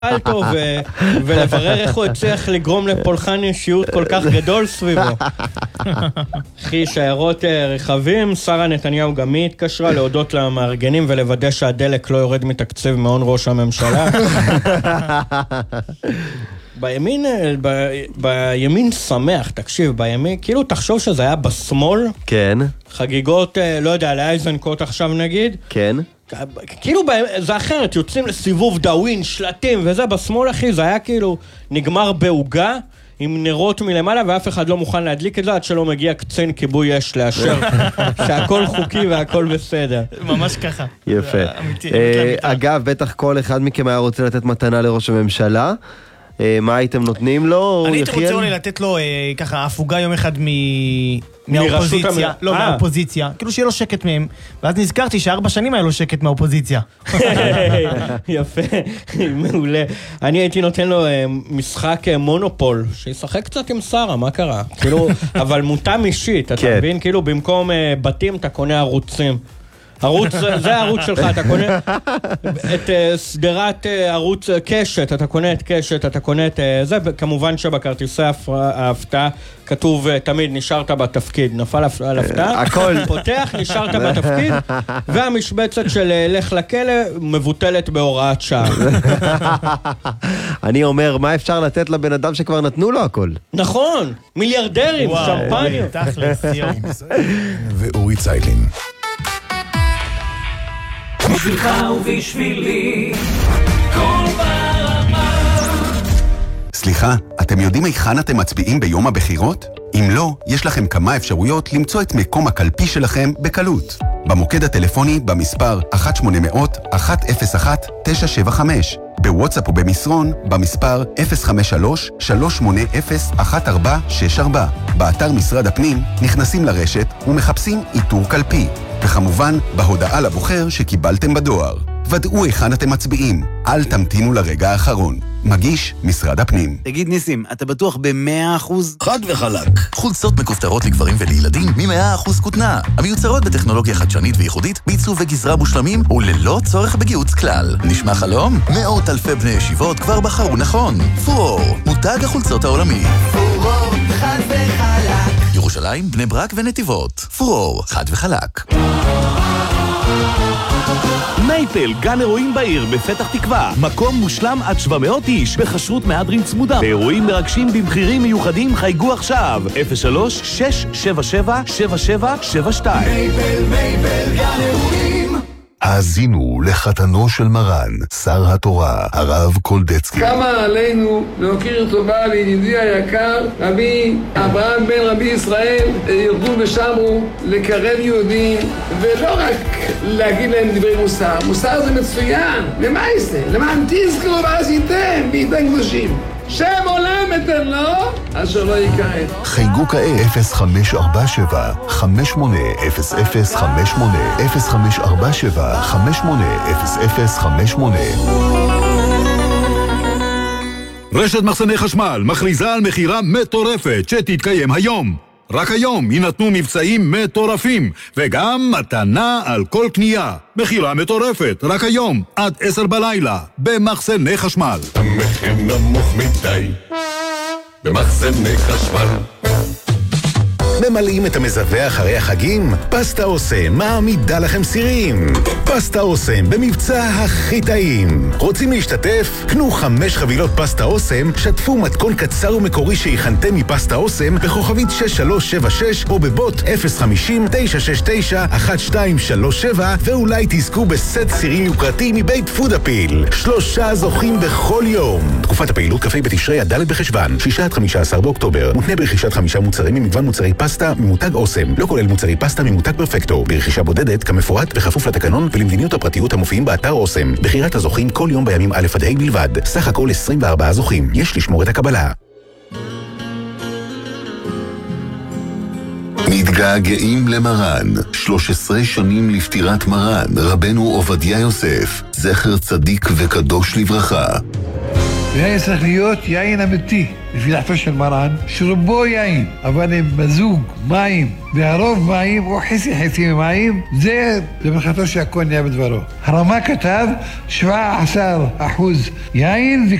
אלטו ולברר איך הוא הצליח לגרום לפולחן אישיות כל כך גדול סביבו. אחי, שיירות רכבים, שרה נתניהו גם היא התקשרה להודות למארגנים ולוודא שהדלק לא יורד מתקציב מעון ראש הממשלה. בימין שמח, תקשיב, בימין, כאילו תחשוב שזה היה בשמאל. כן. חגיגות, לא יודע, לאייזנקוט עכשיו נגיד. כן. כאילו זה אחרת, יוצאים לסיבוב דאווין, שלטים וזה, בשמאל אחי, זה היה כאילו נגמר בהוגה עם נרות מלמעלה, ואף אחד לא מוכן להדליק את זה עד שלא מגיע קצין כיבוי אש לאשר שהכל חוקי והכל בסדר. ממש ככה. יפה. אגב, בטח כל אחד מכם היה רוצה לתת מתנה לראש הממשלה. מה הייתם נותנים לו? אני הייתי רוצה אולי לתת לו ככה הפוגה יום אחד מהאופוזיציה. לא, מהאופוזיציה. כאילו שיהיה לו שקט מהם. ואז נזכרתי ש4 שנים היה לו שקט מהאופוזיציה. יפה, מעולה. אני הייתי נותן לו משחק מונופול, שישחק קצת עם שרה, מה קרה? כאילו, אבל מותם אישית, אתה מבין? כאילו במקום בתים אתה קונה ערוצים. ערוץ, זה הערוץ שלך, אתה קונה את סדרת ערוץ קשת, אתה קונה את קשת, אתה קונה את זה, כמובן שבכרטיסי ההפתעה כתוב תמיד נשארת בתפקיד, נפל על הפתעה, הכל פותח, נשארת בתפקיד, והמשבצת של לך לכלא מבוטלת בהוראת שעה. אני אומר, מה אפשר לתת לבן אדם שכבר נתנו לו הכל? נכון, מיליארדרים, שמפניה. תכלס, יום. ואורי ציילין. בשבילך ובשבילי כל ברמה. סליחה, אתם יודעים היכן אתם מצביעים ביום הבחירות? אם לא, יש לכם כמה אפשרויות למצוא את מקום הקלפי שלכם בקלות. במוקד הטלפוני במספר 1-800-101-975, בוואטסאפ ובמסרון במספר 053-380-1464, באתר משרד הפנים נכנסים לרשת ומחפשים איתור קלפי, וכמובן בהודעה לבוחר שקיבלתם בדואר. ודאו היכן אתם מצביעים, אל תמתינו לרגע האחרון. מגיש משרד הפנים. תגיד ניסים, אתה בטוח ב100%? חד וחלק. חולצות מכופתרות לגברים ולילדים מ100% כותנה. המיוצרות בטכנולוגיה חדשנית וייחודית, בעיצוב וגזרה מושלמים וללא צורך בגיוץ כלל. נשמע חלום? מאות אלפי בני ישיבות כבר בחרו נכון. פורור, מותג החולצות העולמי. פורור, חד וחלק. ירושלים, בני ברק ונתיבות. פורור, חד וחלק. מייפל, גן אירועים בעיר בפתח תקווה, מקום מושלם עד 700 איש, בחשרות מהדרין צמודה, באירועים מרגשים במחירים מיוחדים. חייגו עכשיו 03-677-7772. מייפל, גן אירועים. האזינו לחתנו של מרן, שר התורה, הרב קולדצקי. כמה עלינו להוקיר טובה לידידי היקר, רבי אברהם בן רבי ישראל, ירדו ושמרו לקרב יהודים, ולא רק להגיד להם דברי מוסר. מוסר זה מצוין, למה זה? למען תזכרו ועשיתם בידי קדושים. שם עולם אתן לו, אשר לא יקראת. חייגו כעת 0547-58-0058 רשת מחסני חשמל מכריזה על מחירה מטורפת שתתקיים היום. רק היום יינתנו מבצעים מטורפים, וגם מתנה על כל קנייה. מחירה מטורפת, רק היום, עד 10 בלילה, במחסני חשמל. המחיר נמוך מדי, במחסני חשמל. ממלאים את המזווה אחרי החגים? פסטה אוסם מעמידה לכם סירים. פסטה אוסם במבצע הכי טעים. רוצים להשתתף? קנו 5 חבילות פסטה אוסם, שתפו מתכון קצר ומקורי שהכנתם מפסטה אוסם בכוכבית 6376 או בבוט 050-969-1237, ואולי תזכו בסט סירים יוקרתי מבית פודאפיל. 3 זוכים בכל יום. תקופת הפעילות כ"ה בתשרי עד ד' בחשוון, 6-15 באוקטובר. מותנה ברכישת 5 מוצרים ממגוון מוצרי פסטה ממותג אוסם, לא כולל מוצרי פסטה ממותג פרפקטו, ברכישה בודדת כמפורט בכפוף לתקנון ולמדיניות הפרטיות המופיעים באתר אוסם. בחירת הזוכים כל יום בימים א' עד ה' בלבד. סך הכל 24 זוכים. יש לשמור את הקבלה. מתגעגעים למרן. 13 שנים לפטירת מרן, רבנו עובדיה יוסף, זכר צדיק וקדוש לברכה. ויין צריך להיות יין אמיתי, לפי דעתו של מרן, שרובו יין, אבל עם מזוג מים, והרוב מים, או חצי מים, זה במחתו שהכל נהיה בדברו. הרמה כתב 17% יין